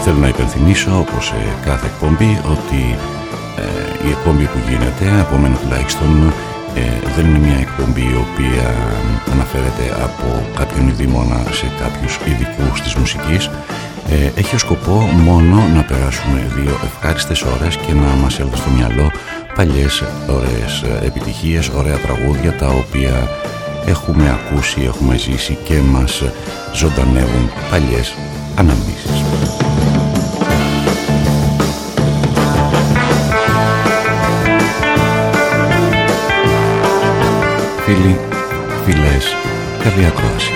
Θέλω να υπενθυμίσω, όπως σε κάθε εκπομπή, ότι η εκπομπή που γίνεται, από μένα τουλάχιστον, δεν είναι μια εκπομπή η οποία αναφέρεται από κάποιον ειδήμονα σε κάποιους ειδικούς της μουσικής. Έχει ως σκοπό μόνο να περάσουμε δύο ευχάριστες ώρες και να μας έλθουν στο μυαλό παλιές ωραίες επιτυχίες, ωραία τραγούδια τα οποία έχουμε ακούσει, έχουμε ζήσει και μας ζωντανεύουν παλιές αναμνήσεις. Φίλοι, φίλες, καλή ακρόαση.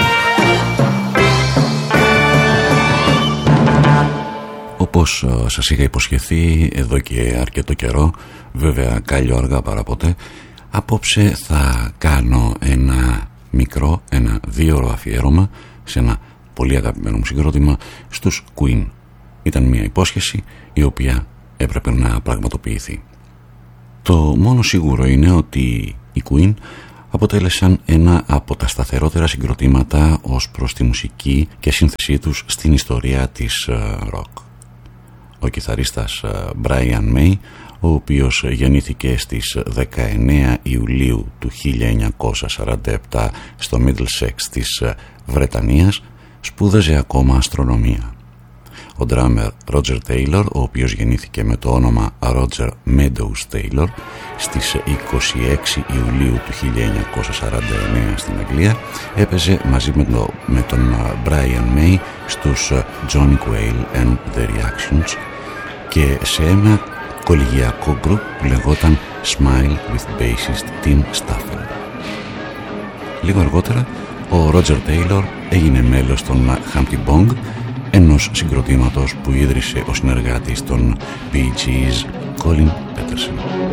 Όπως σας είχα υποσχεθεί εδώ και αρκετό καιρό, βέβαια κάλλιο αργά παρά ποτέ, απόψε θα κάνω ένα μικρό, ένα 2ωρο αφιέρωμα σε ένα πολύ αγαπημένο μου συγκρότημα, στους Queen. Ήταν μια υπόσχεση η οποία έπρεπε να πραγματοποιηθεί. Το μόνο σίγουρο είναι ότι οι Queen αποτέλεσαν ένα από τα σταθερότερα συγκροτήματα ως προς τη μουσική και σύνθεσή τους στην ιστορία της rock. Ο κιθαρίστας Brian May, ο οποίος γεννήθηκε στις 19 Ιουλίου του 1947 στο Middlesex της Βρετανίας, σπούδαζε ακόμα αστρονομία. Ο drummer Roger Taylor, ο οποίος γεννήθηκε με το όνομα Roger Meadows Taylor στις 26 Ιουλίου του 1949 στην Αγγλία, έπαιζε μαζί με τον Brian May στους Johnny Quale and The Reactions και σε ένα κολεγιακό γκρουπ που λεγόταν Smile with bassist Tim Staffel. Λίγο αργότερα ο Roger Taylor έγινε μέλος των Humpty Bong, ενός συγκροτήματος που ίδρυσε ο συνεργάτης των Bee Gees, Colin Peterson.